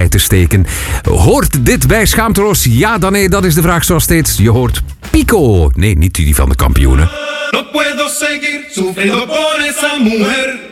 te steken. Hoort dit bij Schaamteloos? Ja dan nee, dat is de vraag zoals steeds. Je hoort Pico. Nee, niet die van de kampioenen. No puedo seguir sufriendo por esa mujer.